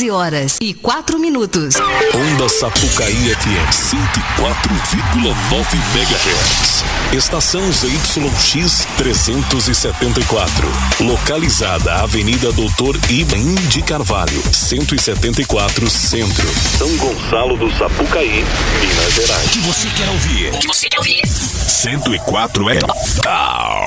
11h04. Onda Sapucaí FM 104,9 MHz. Estação ZYX 374. Localizada Avenida Doutor Ibrahim de Carvalho, 174 Centro, São Gonçalo do Sapucaí, Minas Gerais. O que você quer ouvir? 104 é...